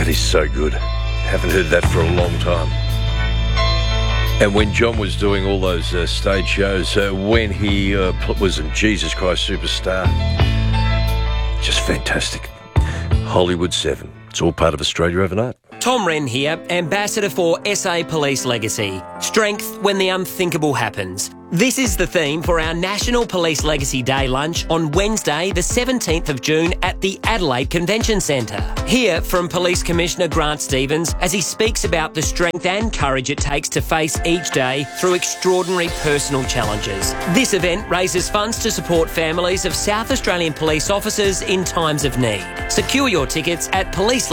That is so good. Haven't heard that for a long time. And when John was doing all those stage shows, when he was in Jesus Christ Superstar, just fantastic. Hollywood 7. It's all part of Australia Overnight. Tom Wren here, Ambassador for SA Police Legacy. Strength when the unthinkable happens. This is the theme for our National Police Legacy Day lunch on Wednesday, the 17th of June at the Adelaide Convention Centre. Hear from Police Commissioner Grant Stevens as he speaks about the strength and courage it takes to face each day through extraordinary personal challenges. This event raises funds to support families of South Australian police officers in times of need. Secure your tickets at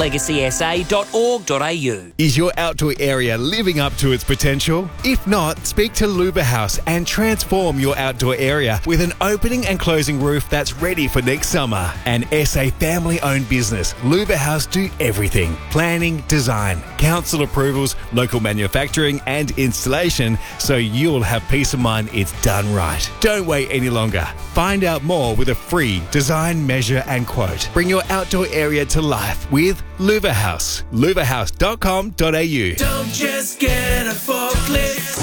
policelegacysa.org.au. Is your outdoor area living up to its potential? If not, speak to Luba House and transform your outdoor area with an opening and closing roof that's ready for next summer. An SA family-owned business, Luba House do everything. Planning, design, council approvals, local manufacturing and installation, so you'll have peace of mind it's done right. Don't wait any longer. Find out more with a free design, measure and quote. Bring your outdoor area to life with Luba House. luvahouse.com.au. Don't just get a forklift,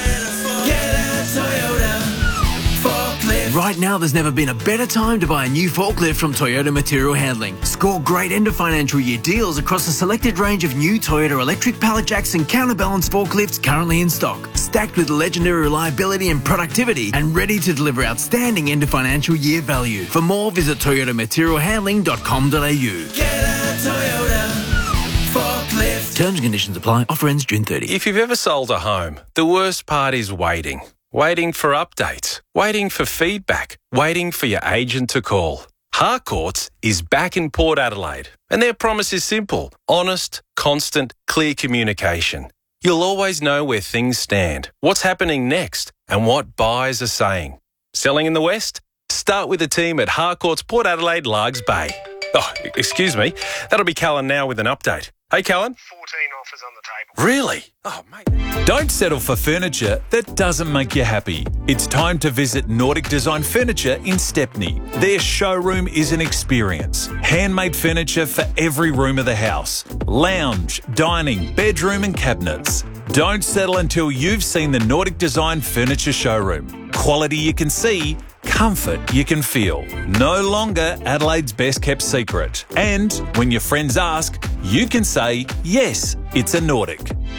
get a Toyota forklift. Right now, there's never been a better time to buy a new forklift from Toyota Material Handling. Score great end of financial year deals across a selected range of new Toyota electric pallet jacks and counterbalance forklifts currently in stock. Stacked with legendary reliability and productivity and ready to deliver outstanding end of financial year value. For more, visit toyotamaterialhandling.com.au. Get a Toyota forklift. Terms and conditions apply. Offer ends June 30. If you've ever sold a home, the worst part is waiting. Waiting for updates, waiting for feedback, waiting for your agent to call. Harcourts is back in Port Adelaide, and their promise is simple: honest, constant, clear communication. You'll always know where things stand, what's happening next, and what buyers are saying. Selling in the West? Start with the team at Harcourts Port Adelaide, Largs Bay. Oh, excuse me. That'll be Callan now with an update. Hey, Callan. 14 offers on the table. Really? Oh, mate. Don't settle for furniture that doesn't make you happy. It's time to visit Nordic Design Furniture in Stepney. Their showroom is an experience. Handmade furniture for every room of the house. Lounge, dining, bedroom and cabinets. Don't settle until you've seen the Nordic Design Furniture showroom. Quality you can see, comfort you can feel. No longer Adelaide's best kept secret. And when your friends ask, you can say, yes, it's a Nordic.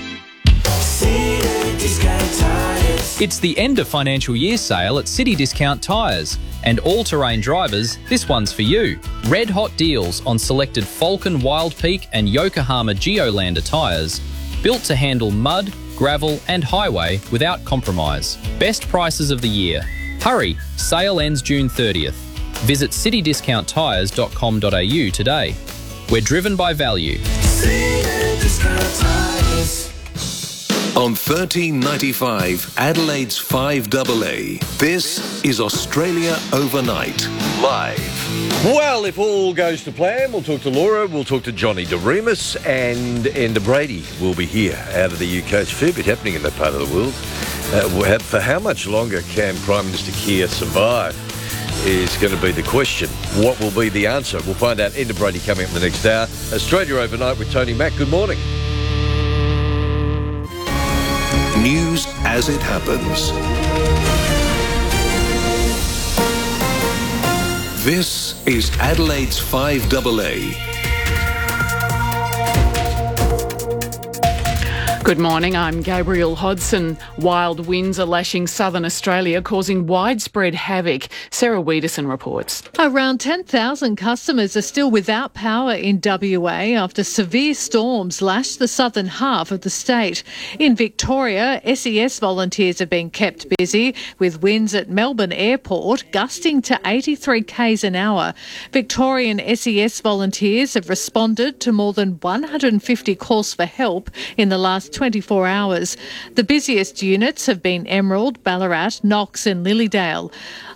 It's the end of financial year sale at City Discount Tyres. And all-terrain drivers, this one's for you. Red hot deals on selected Falcon Wild Peak and Yokohama Geolander tyres. Built to handle mud, gravel and highway without compromise. Best prices of the year. Hurry, sale ends June 30th. Visit citydiscounttyres.com.au today. We're driven by value. On 1395 Adelaide's 5AA, this is Australia Overnight, live. Well, if all goes to plan, we'll talk to Laura, we'll talk to Johnny DeRemus, and Enda Brady will be here out of the UK. It's a fair bit happening in that part of the world. For how much longer can Prime Minister Keir survive is going to be the question. What will be the answer? We'll find out. Enda Brady coming up in the next hour. Australia Overnight with Tony Mack. Good morning. News as it happens. This is Adelaide's 5AA. Good morning, I'm Gabrielle Hodson. Wild winds are lashing southern Australia, causing widespread havoc. Sarah Wiedison reports. Around 10,000 customers are still without power in WA after severe storms lashed the southern half of the state. In Victoria, SES volunteers have been kept busy, with winds at Melbourne Airport gusting to 83 k's an hour. Victorian SES volunteers have responded to more than 150 calls for help in the last 24 hours. The busiest units have been Emerald, Ballarat, Knox and Lilydale.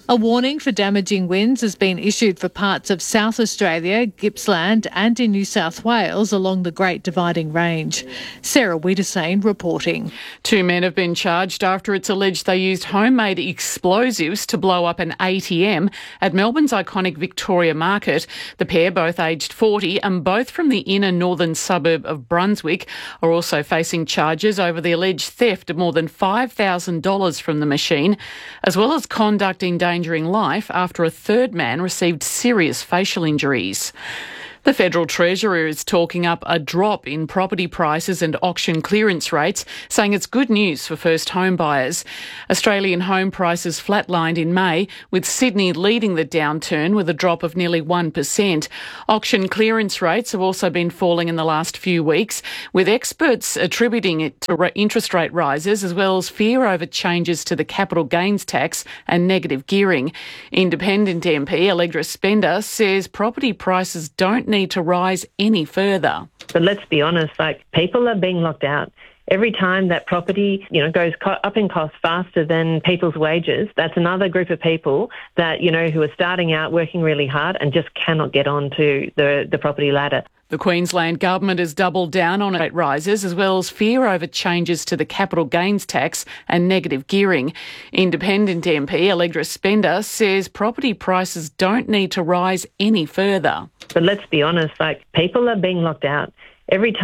A warning for damaging winds has been issued for parts of South Australia, Gippsland and in New South Wales along the Great Dividing Range. Sarah Wiedersane reporting. 2 men have been charged after it's alleged they used homemade explosives to blow up an ATM at Melbourne's iconic Victoria Market. The pair, both aged 40 and both from the inner northern suburb of Brunswick, are also facing charges over the alleged theft of more than $5,000 from the machine, as well as conduct endangering life after a third man received serious facial injuries. The Federal Treasurer is talking up a drop in property prices and auction clearance rates, saying it's good news for first home buyers. Australian home prices flatlined in May, with Sydney leading the downturn with a drop of nearly 1%. Auction clearance rates have also been falling in the last few weeks, with experts attributing it to interest rate rises as well as fear over changes to the capital gains tax and negative gearing. Independent MP Allegra Spender says property prices don't need to rise any further. But let's be honest, people are being locked out. Every time that property, goes up in cost faster than people's wages, that's another group of people that, who are starting out working really hard and just cannot get onto the property ladder. The Queensland Government has doubled down on rate rises as well as fear over changes to the capital gains tax and negative gearing. Independent MP Allegra Spender says property prices don't need to rise any further. But let's be honest, people are being locked out. Every time